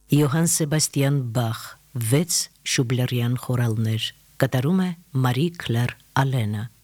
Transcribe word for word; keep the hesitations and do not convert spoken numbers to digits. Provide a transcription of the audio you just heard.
Յոհան Սեբաստիան Բախ վեց շուբլերյան խորալներ կատարում է Մարի Քլեր Ալենը